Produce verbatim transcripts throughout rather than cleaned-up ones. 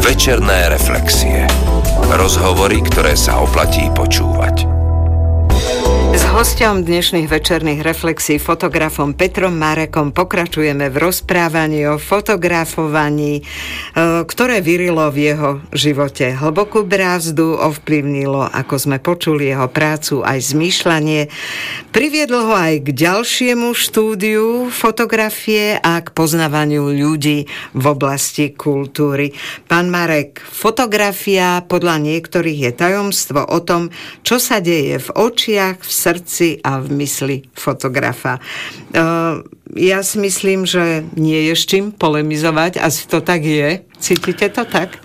Večerné reflexie. Rozhovory, ktoré sa oplatí počúvať. S hosťom dnešných večerných reflexí, fotografom Petrom Marekom, pokračujeme v rozprávaní o fotografovaní, ktoré vyrilo v jeho živote hlbokú brázdu, ovplyvnilo, ako sme počuli, jeho prácu aj zmýšľanie. Priviedlo ho aj k ďalšiemu štúdiu fotografie a k poznávaniu ľudí v oblasti kultúry. Pán Marek, fotografia podľa niektorých je tajomstvo o tom, čo sa deje v očiach, v srdci a v mysli fotografa. Uh, ja si myslím, že nie je s čím polemizovať. Asi to tak je. Cítite to tak?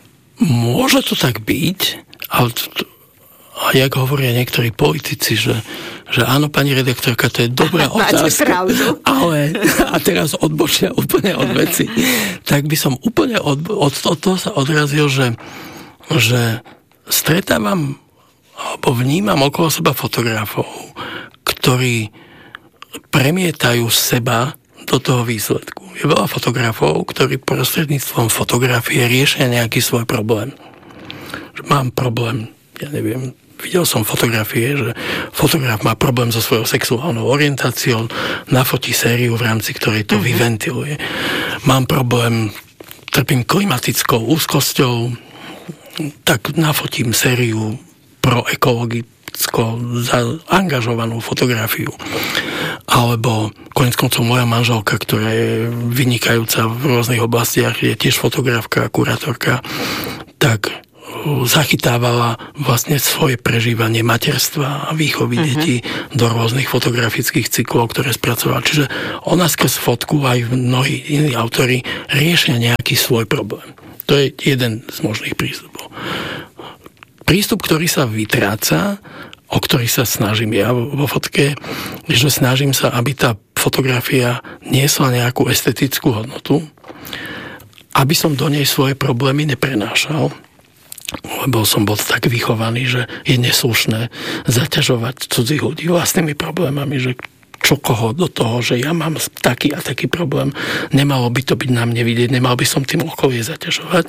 Môže to tak byť, ale to, a jak hovoria niektorí politici, že, že áno, pani redaktorka, to je dobrá otázka. Máte pravdu. Ale, a teraz odbočia úplne od veci. Tak by som úplne od, od, od toho sa odrazil, že, že stretávam alebo vnímam okolo seba fotografov, ktorí premietajú seba do toho výsledku. Je veľa fotografov, ktorí prostredníctvom fotografie riešia nejaký svoj problém. Že mám problém, ja neviem, videl som fotografie, že fotograf má problém so svojou sexuálnou orientáciou, nafotí sériu, v rámci ktorej to mm-hmm. vyventiluje. Mám problém, trpím klimatickou úzkosťou, tak nafotím sériu proekologicko zaangažovanú fotografiu. Alebo koniec koncov moja manželka, ktorá je vynikajúca v rôznych oblastiach, je tiež fotografka a kurátorka, tak zachytávala vlastne svoje prežívanie materstva a výchovy uh-huh. detí do rôznych fotografických cyklov, ktoré spracovala. Čiže ona skrz fotku aj mnohí iní autori riešia nejaký svoj problém. To je jeden z možných prístupov. Prístup, ktorý sa vytráca, o ktorý sa snažím ja vo fotke, je, že snažím sa, aby tá fotografia niesla nejakú estetickú hodnotu, aby som do nej svoje problémy neprenášal, lebo som bol tak vychovaný, že je neslušné zaťažovať cudzích ľudí vlastnými problémami, že čo koho do toho, že ja mám taký a taký problém, nemalo by to byť na mne vidieť, nemal by som tým okolie zaťažovať.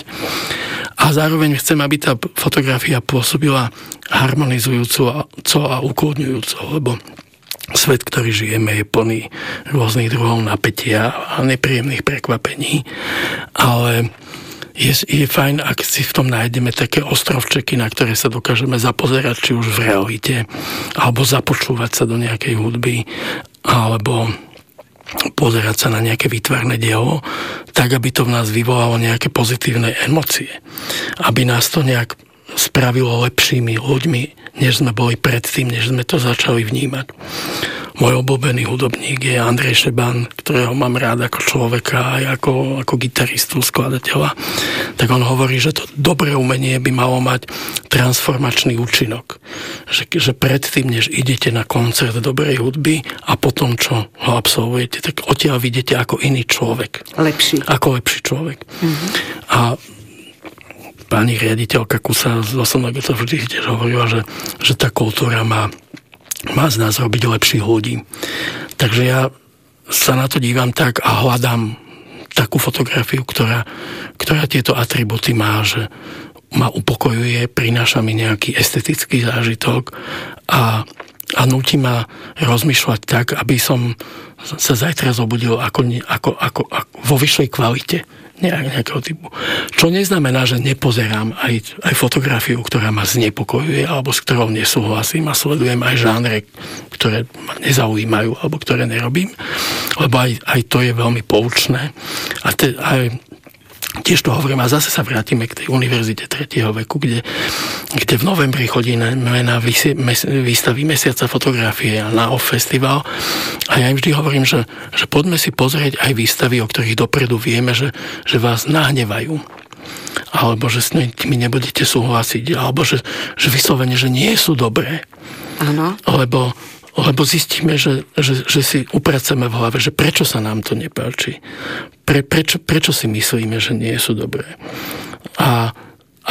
A zároveň chcem, aby tá fotografia pôsobila harmonizujúco a ukludňujúco, lebo svet, ktorý žijeme, je plný rôznych druhov napätia a nepríjemných prekvapení, ale je, je fajn, ak si v tom nájdeme také ostrovčeky, na ktoré sa dokážeme zapozerať, či už v realite, alebo započúvať sa do nejakej hudby, alebo pozerať sa na nejaké výtvarné dielo, tak, aby to v nás vyvolalo nejaké pozitívne emócie. Aby nás to nejak spravilo lepšími ľuďmi, než sme boli predtým, než sme to začali vnímať. Môj obľúbený hudobník je Andrej Šeban, ktorého mám rád ako človeka aj ako, ako gitaristu, skladateľa. Tak on hovorí, že to dobré umenie by malo mať transformačný účinok. Že, že predtým, než idete na koncert dobrej hudby a potom, čo ho absolvujete, tak odtiaľ vidíte ako iný človek. Lepší. Ako lepší človek. Mm-hmm. A pani riaditeľka Kusa z osemnástky to vždy tiež hovorila, že, že tá kultúra má má z nás robiť lepších ľudí. Takže ja sa na to dívam tak a hľadám takú fotografiu, ktorá, ktorá tieto atributy má, že ma upokojuje, prináša mi nejaký estetický zážitok a, a núti ma rozmýšľať tak, aby som sa zajtra zobudil ako, ako, ako, ako vo vyššej kvalite nejakého typu. Čo neznamená, že nepozerám aj, aj fotografiu, ktorá ma znepokojuje alebo s ktorou nesúhlasím a sledujem aj žánre, ktoré ma nezaujímajú alebo ktoré nerobím, lebo aj, aj to je veľmi poučné. A te, aj tiež to hovorím a zase sa vrátime k tej univerzite tretieho veku, kde, kde v novembri chodíme na výstavy Mesiaca fotografie a na off festival a ja im vždy hovorím, že, že poďme si pozrieť aj výstavy, o ktorých dopredu vieme, že, že vás nahnevajú alebo že s nimi nebudete súhlasiť alebo že, že vyslovene, že nie sú dobré. Áno. Lebo Lebo zistíme, že, že, že si upraceme v hlave, že prečo sa nám to nepáči. Pre, prečo, prečo si myslíme, že nie sú dobré. A, a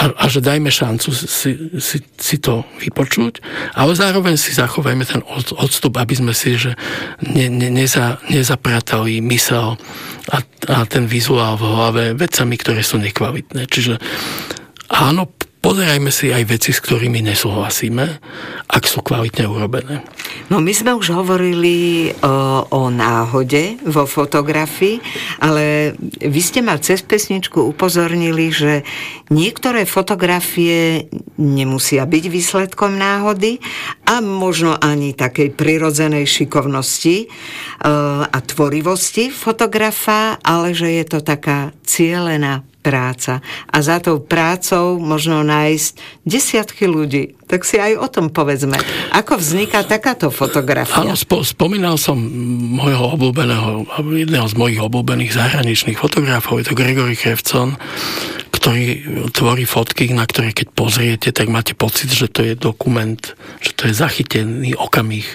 a, a že dajme šancu si, si, si to vypočuť, ale zároveň si zachovajme ten odstup, aby sme si že ne, ne, neza, nezapratali mysel a, a ten vizuál v hlave vecami, ktoré sú nekvalitné. Čiže áno, pozerajme si aj veci, s ktorými nesúhlasíme, ak sú kvalitne urobené. No my sme už hovorili o, o náhode vo fotografii, ale vy ste ma cez pesničku upozornili, že niektoré fotografie nemusia byť výsledkom náhody a možno ani takej prirodzenej šikovnosti a tvorivosti fotografa, ale že je to taká cielená práca. A za tou prácou možno nájsť desiatky ľudí. Tak si aj o tom povedzme. Ako vzniká takáto fotografia? Áno, spo, spomínal som môjho obľúbeného, jedného z mojich obľúbených zahraničných fotografov, je to Gregory Crewdson, ktorý tvorí fotky, na ktoré keď pozriete, tak máte pocit, že to je dokument, že to je zachytený okamih.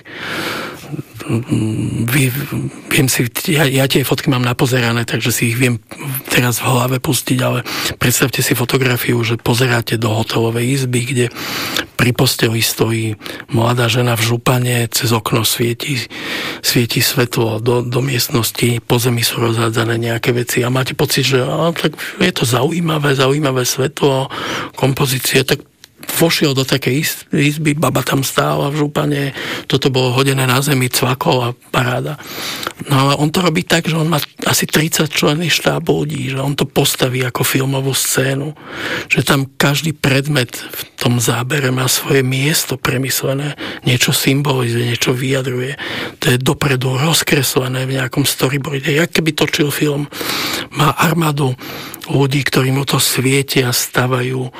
Viem si, ja, ja tie fotky mám napozerané, takže si ich viem teraz v hlave pustiť, ale predstavte si fotografiu, že pozeráte do hotelovej izby, kde pri posteli stojí mladá žena v župane, cez okno svieti, svieti svetlo do, do miestnosti, po zemi sú rozhádzané nejaké veci a máte pocit, že á, tak je to zaujímavé, zaujímavé svetlo, kompozície, tak vošiel do takej izby, baba tam stála v župane, toto bolo hodené na zemi, cvakol a paráda. No ale on to robí tak, že on má asi tridsať členný štáb ľudí, že on to postaví ako filmovú scénu, že tam každý predmet v tom zábere má svoje miesto premyslené, niečo symbolizuje, niečo vyjadruje. To je dopredu rozkreslené v nejakom storyboarde. Jak keby točil film, má armádu ľudí, ktorí mu to svietia, stavajú,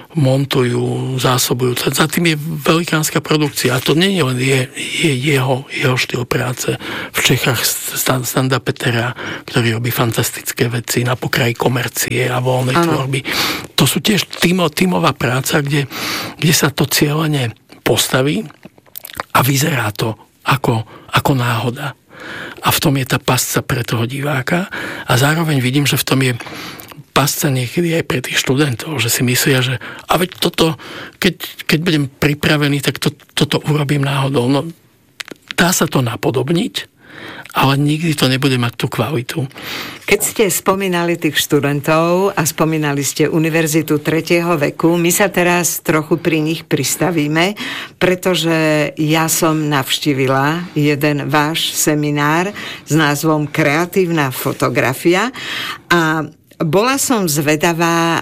montujú, zásobujú. Za tým je velikánska produkcia. A to nie je len je, je jeho, jeho štýl práce. V Čechách Standa Petera, ktorý robí fantastické veci na pokraji komercie a voľnej ano. tvorby. To sú tiež tímo, tímová práca, kde, kde sa to cieľene postaví a vyzerá to ako, ako náhoda. A v tom je tá pasca pre toho diváka. A zároveň vidím, že v tom je pasca niekedy aj pre tých študentov, že si myslia, že a veď toto, keď, keď budem pripravený, tak to, toto urobím náhodou. No, dá sa to napodobniť, ale nikdy to nebude mať tú kvalitu. Keď ste spomínali tých študentov a spomínali ste Univerzitu tretieho veku, my sa teraz trochu pri nich pristavíme, pretože ja som navštívila jeden váš seminár s názvom Kreatívna fotografia a bola som zvedavá,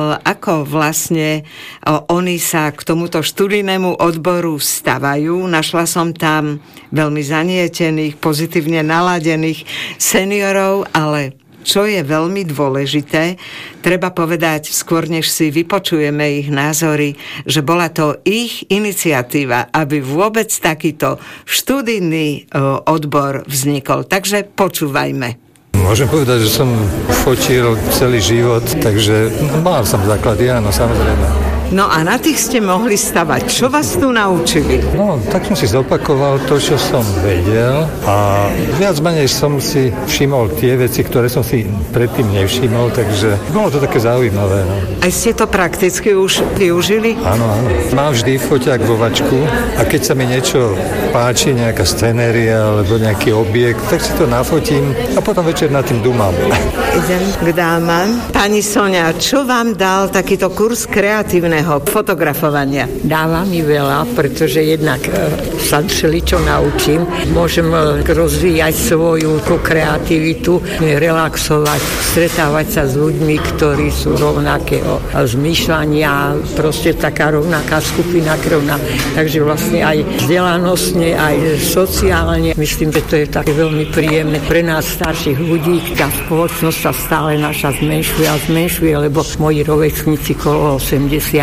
ako vlastne oni sa k tomuto študijnému odboru stavajú. Našla som tam veľmi zanietených, pozitívne naladených seniorov, ale čo je veľmi dôležité, treba povedať, skôr než si vypočujeme ich názory, že bola to ich iniciatíva, aby vôbec takýto študijný odbor vznikol. Takže počúvajme. Môžem povedať, že som fotil celý život, takže mal som základy, áno, samozrejme. No a na tých ste mohli stavať. Čo vás tu naučili? No, tak som si zopakoval to, čo som vedel a viac menej som si všimol tie veci, ktoré som si predtým nevšimol, takže bolo to také zaujímavé. No. Aj ste to prakticky už využili? Áno, áno. Mám vždy foťák vo vačku a keď sa mi niečo páči, nejaká scenéria alebo nejaký objekt, tak si to nafotím a potom večer nad tým dumám. Idem k dámam. Pani Sonia, čo vám dal takýto kurz kreatívneho fotografovania? Dáva mi veľa, pretože jednak sa všeličo naučím. Môžem rozvíjať svoju kreativitu, relaxovať, stretávať sa s ľuďmi, ktorí sú rovnakého zmýšľania, proste taká rovnaká skupina krvná. Takže vlastne aj vzdelanostne, aj sociálne. Myslím, že to je také veľmi príjemné pre nás starších ľudí. Tá spoločnosť sa stále naša zmenšuje a zmenšuje, lebo moji rovesníci kolo osemdesiat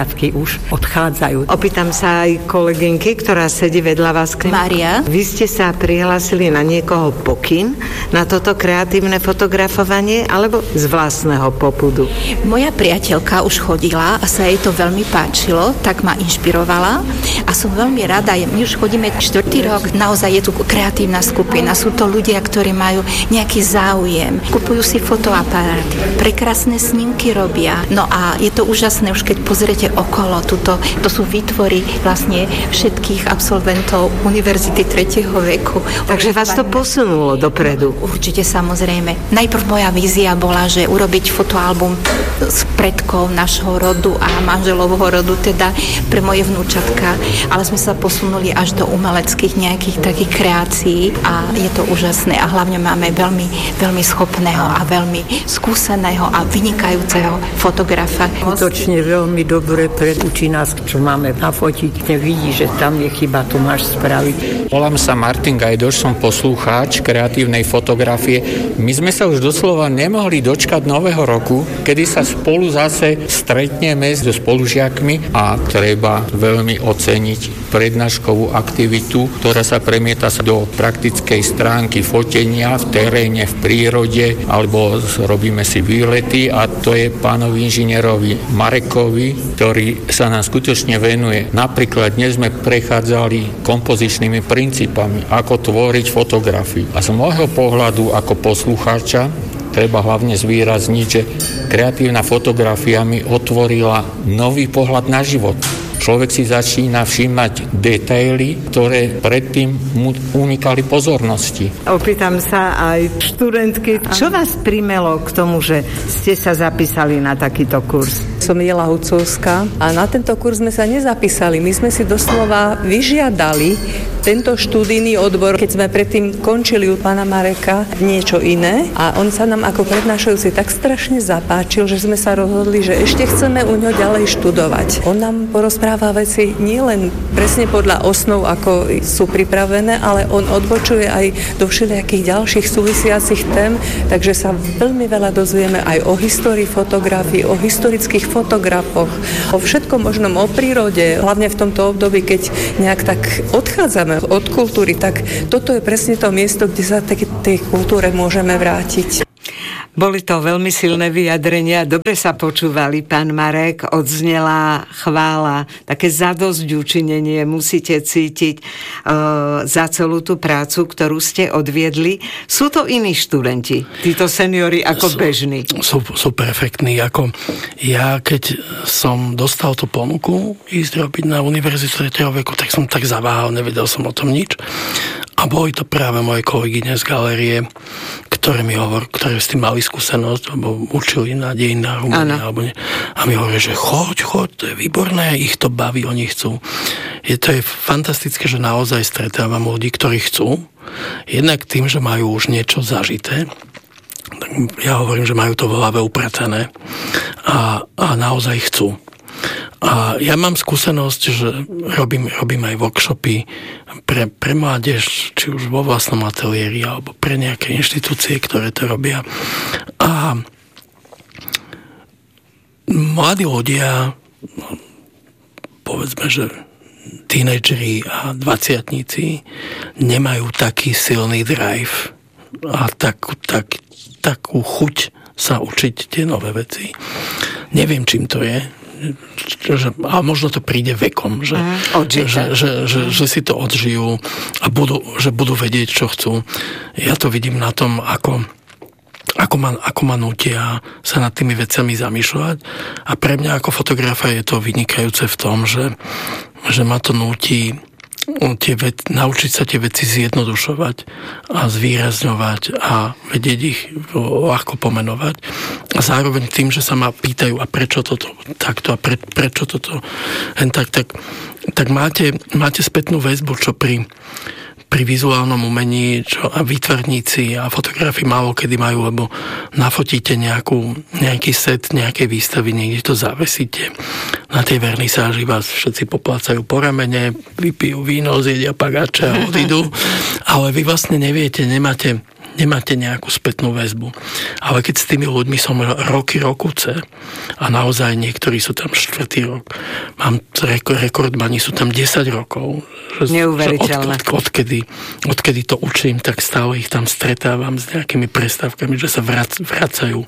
hliadky už odchádzajú. Opýtam sa aj kolegynky, ktorá sedí vedľa vás. Mária. Vy ste sa prihlásili na niekoho pokyn na toto kreatívne fotografovanie alebo z vlastného popudu? Moja priateľka už chodila a sa jej to veľmi páčilo, tak ma inšpirovala a som veľmi rada. My už chodíme štvrtý rok, naozaj je tu kreatívna skupina. Sú to ľudia, ktorí majú nejaký záujem. Kupujú si fotoaparáty, prekrásne snímky robia. No a je to úžasné, už keď pozriete okolo, tuto, to sú výtvory vlastne všetkých absolventov univerzity tretieho veku. Takže vás to posunulo dopredu? Určite, samozrejme. Najprv moja vízia bola, že urobiť fotoalbum s predkov našho rodu a manželovho rodu, teda pre moje vnúčatka, ale sme sa posunuli až do umeleckých nejakých takých kreácií a je to úžasné a hlavne máme veľmi, veľmi schopného a veľmi skúseného a vynikajúceho fotografa. Skutočne veľmi dobre predučí nás, čo máme nafotiť. Nevidí, že tam je chyba, tu máš spraviť. Volám sa Martin Gajdoš, som poslucháč kreatívnej fotografie. My sme sa už doslova nemohli dočkať nového roku, kedy sa spolu zase stretneme so spolužiakmi a treba veľmi oceniť prednáškovú aktivitu, ktorá sa premieta do praktickej stránky fotenia v teréne, v prírode, alebo robíme si výlety a to je pánovi inžinierovi Marekovi, ktorý sa nám skutočne venuje. Napríklad dnes sme prechádzali kompozičnými princípami, ako tvoriť fotografiu. A z môjho pohľadu ako poslucháča treba hlavne zvýrazniť, že kreatívna fotografia mi otvorila nový pohľad na život. Človek si začína všímať detaily, ktoré predtým mu unikali pozornosti. Opýtam sa aj študentky, čo vás primelo k tomu, že ste sa zapísali na takýto kurz? Som Jela Hucovská a na tento kurz sme sa nezapísali. My sme si doslova vyžiadali tento študijný odbor, keď sme predtým končili u pána Mareka niečo iné a on sa nám ako prednášajúci tak strašne zapáčil, že sme sa rozhodli, že ešte chceme u ňo ďalej študovať. On nám porozpráva veci nielen presne podľa osnov, ako sú pripravené, ale on odbočuje aj do všelijakých ďalších súvisiacich tém, takže sa veľmi veľa dozvieme aj o histórii fotografii, o historických fotografoch, o všetkom možnom, o prírode, hlavne v tomto období, keď nejak tak odchádzame od kultúry, tak toto je presne to miesto, kde sa tej, tej kultúre môžeme vrátiť. Boli to veľmi silné vyjadrenia, dobre sa počúvali, pán Marek, odznela chvála, také zadosťučinenie musíte cítiť uh, za celú tú prácu, ktorú ste odviedli. Sú to iní študenti, títo seniori ako sú, bežní? Sú, sú perfektní. Ako ja, keď som dostal tú ponuku ísť robiť na univerzitu tretieho veku, tak som tak zaváhal, nevedel som o tom nič. A boli to práve moje kolegyne z galérie, ktoré mi hovor, ktoré s tým mali skúsenosť, alebo učili na dejinách umenia, alebo nie. A mi hovorí, že choď, choď, to je výborné, ich to baví, oni chcú. Je to je fantastické, že naozaj stretávam ľudí, ktorí chcú. Jednak tým, že majú už niečo zažité, tak ja hovorím, že majú to v hlave upratané a, a naozaj chcú. A ja mám skúsenosť, že robím, robím aj workshopy pre, pre mládež, či už vo vlastnom ateliéri, alebo pre nejaké inštitúcie, ktoré to robia. A mladí ľudia, povedzme, že tínedžeri a dvaciatníci nemajú taký silný drive a takú, tak, takú chuť sa učiť tie nové veci. Neviem, čím to je. Že, a možno to príde vekom, že, mm, že, že, že, že si to odžijú a budú, že budú vedieť, čo chcú. Ja to vidím na tom, ako, ako, ma, ako ma nútia sa nad tými vecami zamýšľať a pre mňa ako fotografa je to vynikajúce v tom, že, že ma to núti tie veci, naučiť sa tie veci zjednodušovať a zvýrazňovať a vedieť ich ľahko pomenovať. A zároveň tým, že sa ma pýtajú, a prečo toto takto a pre, prečo toto len tak, tak, tak máte, máte spätnú väzbu, čo pri pri vizuálnom umení, čo a výtvarníci a fotografi málo kedy majú, lebo nafotíte nejakú, nejaký set nejakej výstavy, niekde to zavesíte. Na tej vernisáži vás všetci poplácajú po ramene, vypijú víno, zjedia pagáče a odídu, ale vy vlastne neviete, nemáte nemáte nejakú spätnú väzbu. Ale keď s tými ľuďmi som roky, rokuce a naozaj niektorí sú tam štvrtý rok, mám rekordmani, sú tam desať rokov. Neuveriteľné. Od, od, odkedy, odkedy to učím, tak stále ich tam stretávam s nejakými prestávkami, že sa vrac, vracajú.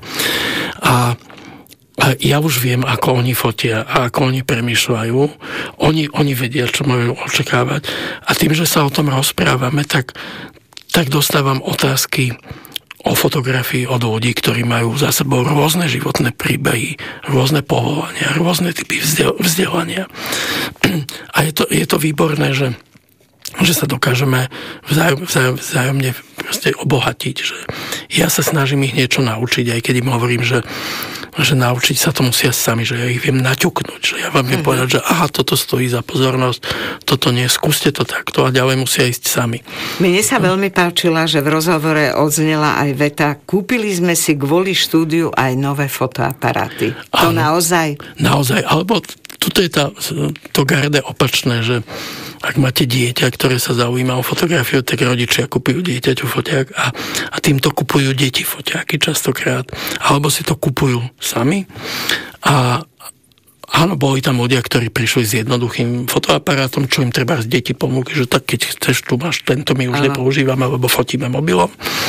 A A ja už viem, ako oni fotia a ako oni premýšľajú. Oni, oni vedia, čo majú očakávať. A tým, že sa o tom rozprávame, tak, tak dostávam otázky o fotografii od ľudí, ktorí majú za sebou rôzne životné príbehy, rôzne povolania, rôzne typy vzdelania. A je to, je to výborné, že že sa dokážeme vzájom, vzájom, vzájomne proste obohatiť. Že ja sa snažím ich niečo naučiť, aj keď im hovorím, že, že naučiť sa to musia sami, že ja ich viem naťuknúť, že ja vám viem mm-hmm. povedať, že aha, toto stojí za pozornosť, toto nie, skúste to takto a ďalej musia ísť sami. Mne sa veľmi páčila, že v rozhovore odznela aj veta, kúpili sme si kvôli štúdiu aj nové fotoaparáty. To Áno, naozaj? Naozaj, alebo tuto je tá, to garde opačné, že ak máte dieťa, ktoré sa zaujíma o fotografiu, tak rodičia kupujú dieťaťu foťák a, a týmto kupujú deti foťáky častokrát. Alebo si to kupujú sami. A áno, boli tam ľudia, ktorí prišli s jednoduchým fotoaparátom, čo im treba z deti pomôcť, že tak keď chceš, tu máš tento, my už nepoužívame, lebo fotíme mobilom.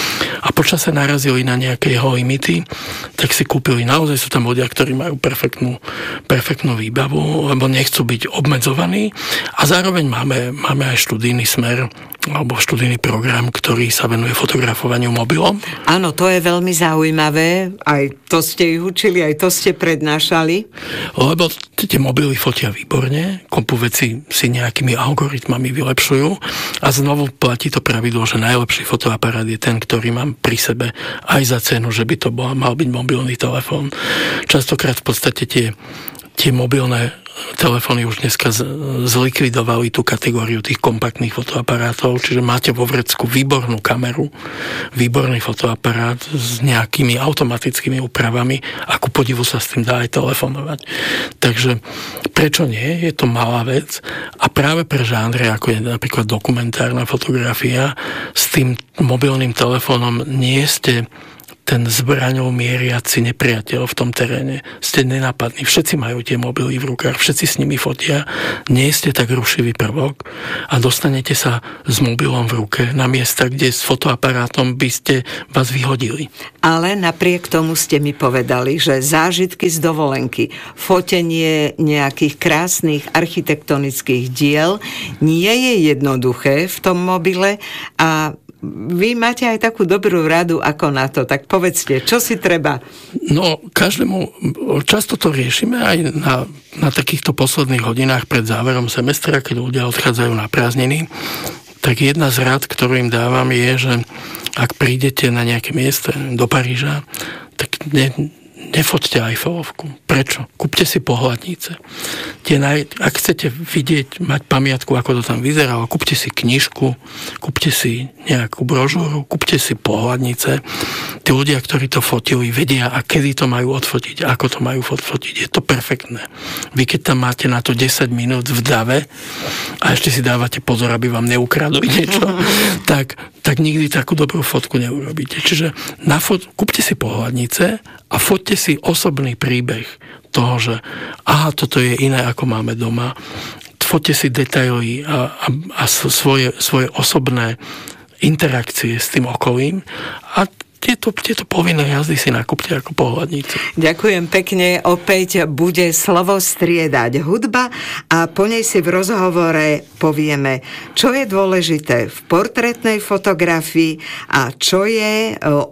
A počas sa narazili na nejaké jeho limity, tak si kúpili, naozaj sú tam ľudia, ktorí majú perfektnú, perfektnú výbavu, lebo nechcú byť obmedzovaní. A zároveň máme, máme aj študijný smer, alebo študijný program, ktorý sa venuje fotografovaniu mobilom. Áno, to je veľmi zaujímavé. Aj to ste ich učili, aj to ste prednášali. Lebo tie mobily fotia výborne, kopu veci si nejakými algoritmami vylepšujú a znovu platí to pravidlo, že najlepší fotoaparát je ten, ktorý mám pri sebe aj za cenu, že by to bol, mal byť mobilný telefón. Častokrát v podstate tie, tie mobilné telefóny už dneska zlikvidovali tú kategóriu tých kompaktných fotoaparátov, čiže máte vo vrecku výbornú kameru, výborný fotoaparát s nejakými automatickými úpravami a ku podivu sa s tým dá aj telefonovať. Takže prečo nie? Je to malá vec a práve pre žánre, ako je napríklad dokumentárna fotografia, s tým mobilným telefónom nie ste ten zbraňou mieriaci nepriateľ v tom teréne. Ste nenápadní. Všetci majú tie mobily v rukách, všetci s nimi fotia. Nie ste tak rušivý prvok a dostanete sa s mobilom v ruke na miesta, kde s fotoaparátom by ste vás vyhodili. Ale napriek tomu ste mi povedali, že zážitky z dovolenky, fotenie nejakých krásnych architektonických diel nie je jednoduché v tom mobile a vy máte aj takú dobrú radu ako na to, tak povedzte, čo si treba? No, každému, často to riešime aj na, na takýchto posledných hodinách pred záverom semestra, keď ľudia odchádzajú na prázdniny, tak jedna z rád, ktorú im dávam, je, že ak prídete na nejaké miesto do Paríža, tak ne, nefoťte Eiffelovku. Prečo? Kúpte si pohľadnice. Tie naj... Ak chcete vidieť, mať pamiatku, ako to tam vyzeralo, kúpte si knižku, kúpte si nejakú brožúru, kúpte si pohľadnice. Tí ľudia, ktorí to fotili, vedia, a kedy to majú odfotiť, ako to majú odfotiť. Je to perfektné. Vy keď tam máte na to desať minút v dave a ešte si dávate pozor, aby vám neukradli niečo, tak, tak nikdy takú dobrú fotku neurobíte. Čiže na fot... kúpte si pohľadnice a foťte si osobný príbeh toho, že aha, toto je iné, ako máme doma. Foťte si detaily a, a, a svoje, svoje osobné interakcie s tým okolím a tieto, tieto povinné jazdy si nakúpte ako pohľadnice. Ďakujem pekne. Opäť bude slovo striedať hudba a po nej si v rozhovore povieme, čo je dôležité v portrétnej fotografii a čo je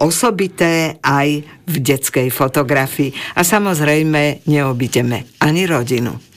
osobité aj v detskej fotografii. A samozrejme neobídeme ani rodinu.